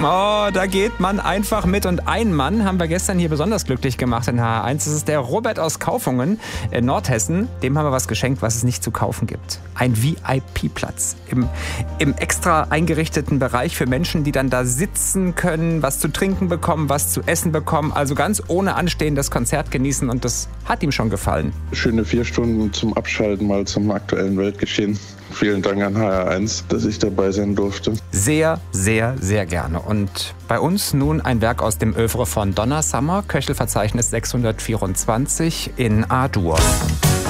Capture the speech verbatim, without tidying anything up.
Oh, da geht man einfach mit. Und einen Mann haben wir gestern hier besonders glücklich gemacht in H R eins. Das ist der Robert aus Kaufungen in Nordhessen. Dem haben wir was geschenkt, was es nicht zu kaufen gibt. Ein V I P-Platz im, im extra eingerichteten Bereich für Menschen, die dann da sitzen können, was zu trinken bekommen, was zu essen bekommen. Also ganz ohne Anstehen das Konzert genießen. Und das hat ihm schon gefallen. Schöne vier Stunden zum Abschalten mal zum aktuellen Weltgeschehen. Vielen Dank an H R eins, dass ich dabei sein durfte. Sehr, sehr, sehr gerne. Und bei uns nun ein Werk aus dem Œuvre von Donna Summer, Köchelverzeichnis sechshundertvierundzwanzig in A-Dur.